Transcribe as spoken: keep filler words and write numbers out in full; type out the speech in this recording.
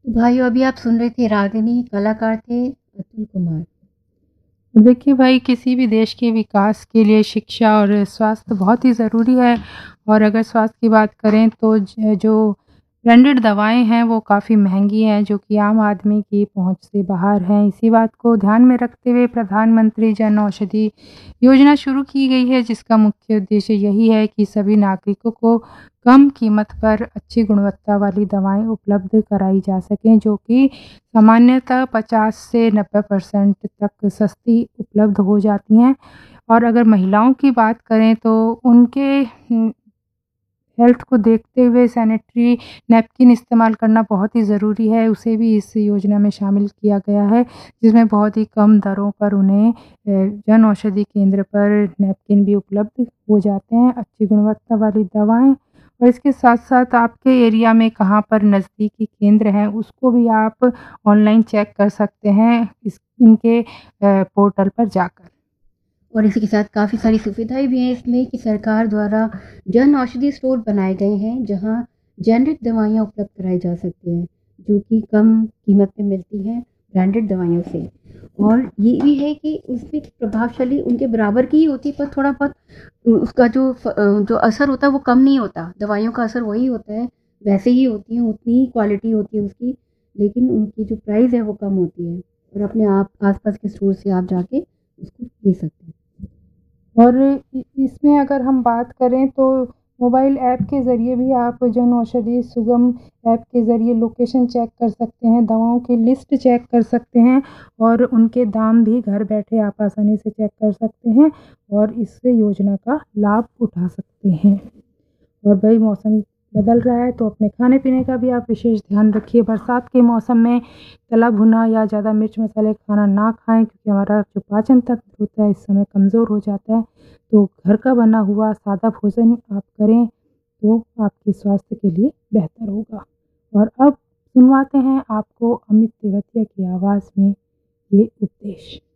तो भाइयों अभी आप सुन रहे थे रागिनी, कलाकार थे अतुल कुमार। देखिए भाई, किसी भी देश के विकास के लिए शिक्षा और स्वास्थ्य बहुत ही ज़रूरी है। और अगर स्वास्थ्य की बात करें तो ज जो ब्रांडेड दवाएँ हैं वो काफ़ी महँगी हैं, जो कि आम आदमी की पहुँच से बाहर हैं। इसी बात को ध्यान में रखते हुए प्रधानमंत्री जन औषधि योजना शुरू की गई है, जिसका मुख्य उद्देश्य यही है कि सभी नागरिकों को कम कीमत पर अच्छी गुणवत्ता वाली दवाएँ उपलब्ध कराई जा सकें, जो कि सामान्यतः पचास से नब्बे परसेंट तक सस्ती उपलब्ध हो जाती हैं। और अगर महिलाओं की बात करें तो उनके उम, हेल्थ को देखते हुए सैनिटरी नैपकिन इस्तेमाल करना बहुत ही ज़रूरी है, उसे भी इस योजना में शामिल किया गया है, जिसमें बहुत ही कम दरों पर उन्हें अ, जन औषधि केंद्र पर नैपकिन भी उपलब्ध हो जाते हैं, अच्छी गुणवत्ता वाली दवाएँ। और इसके साथ-साथ आपके एरिया में कहाँ पर नज़दीकी केंद्र हैं, उसको भी आप ऑनलाइन चेक कर सकते हैं इस इनके अ, पोर्टल पर जाकर। और इसी के साथ काफ़ी सारी सुविधाएँ भी हैं इसमें कि सरकार द्वारा जन औषधि स्टोर बनाए गए हैं, जहाँ जेनेरिक दवाइयाँ उपलब्ध कराई जा सकती हैं, जो कि कम कीमत में मिलती हैं ब्रांडेड दवाइयों से। और ये भी है कि उसमें प्रभावशाली उनके बराबर की ही होती है, पर थोड़ा बहुत उ उसका जो फ अ, जो असर होता है वो कम नहीं होता। दवाइयों का असर वही होता है, वैसे ही होती हैं, उतनी ही क्वालिटी होती है उसकी, लेकिन उनकी जो प्राइस है वो कम होती है। और अपने आप आस-पास के स्टोर से आप जाके उसको ले सकते हैं। और इ इसमें अगर हम बात करें तो मोबाइल ऐप के ज़रिए भी आप जन औषधि सुगम ऐप के ज़रिए लोकेशन चेक कर सकते हैं, दवाओं की लिस्ट चेक कर सकते हैं और उनके दाम भी घर बैठे आप आसानी से चेक कर सकते हैं और इस योजना का लाभ उठा सकते हैं। और भई मौसम बदल रहा है तो अपने खाने-पीने का भी आप विशेष ध्यान रखिए। बरसात के मौसम में तला भुना या ज़्यादा मिर्च मसाले खाना ना खाएँ, क्योंकि हमारा जो पाचन तंत्र होता है इस समय कमज़ोर हो जाता है। तो घर का बना हुआ सादा भोजन आप करें तो आपके स्वास्थ्य के लिए बेहतर होगा। और अब सुनवाते हैं आपको अमित तेवतिया की आवाज़ में ये उपदेश।